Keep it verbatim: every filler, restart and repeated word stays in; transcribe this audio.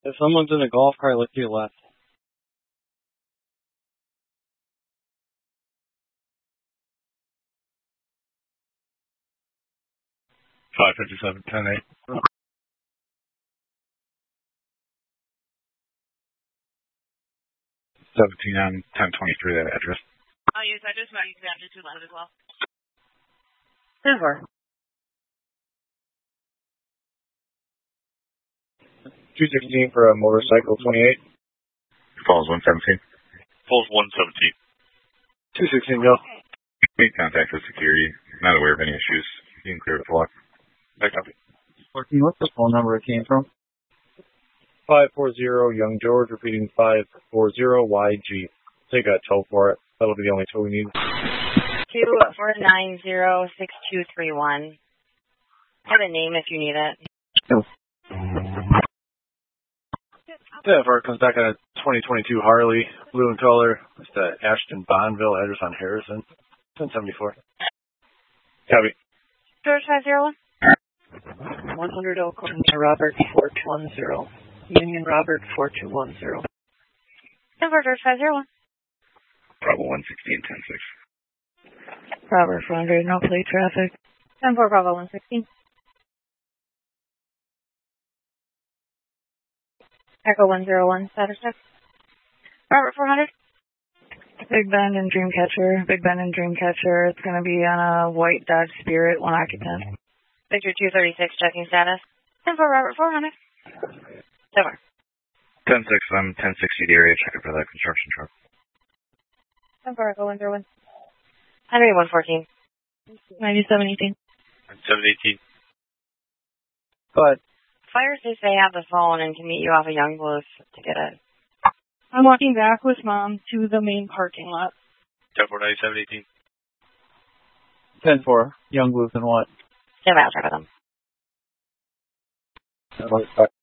If someone's in a golf cart, look to your left. five fifty-seven, ten eight. seventeen on ten twenty-three, that address. Oh, yes, I just want you to have two lines as well. ten four. two sixteen for a motorcycle twenty-eight. Falls one seventeen. Falls one seventeen. two sixteen, go. Make contact with security. Not aware of any issues. You can clear the block. Back up. fourteen, what's the phone number it came from? five four zero Young George, repeating five four zero Y G. Take a tow for it. That'll be the only tow we need. two four nine zero six two three one. I have a name if you need it. No. ten four comes back on a twenty twenty-two Harley, blue in color. It's the Ashton Bonneville, address on Harrison. ten seventy-four. Copy. George five zero one. one hundred Oakland to Robert four two one zero. Union Robert four two one zero. ten four George five zero one. Bravo one sixteen, ten six. Robert four hundred, no plate traffic. ten four Bravo one sixteen. Echo one zero one, status check. Robert four hundred. Big Bend and Dreamcatcher. Big Bend and Dreamcatcher. It's going to be on a white Dodge Spirit, one occupant. Victor two thirty-six, checking status. ten four Robert four hundred. ten four. ten six, I'm ten sixty the area, checking for that construction truck. ten four Echo one zero one. Henry one fourteen. ninety-seven eighteen. seven eighteen. But Fire says they have the phone and can meet you off of Young Blues to get it. I'm walking back with Mom to the main parking lot. ten four ninety-seven eighteen. ten four, Young Blues and what? Stand by, I'll check with them. Bye.